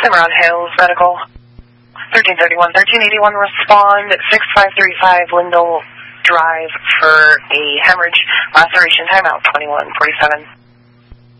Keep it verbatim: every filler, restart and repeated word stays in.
Cimarron Hills Medical. thirteen thirty-one, thirteen eighty-one, respond six five three five Lindell Drive for a hemorrhage laceration, timeout twenty-one forty-seven.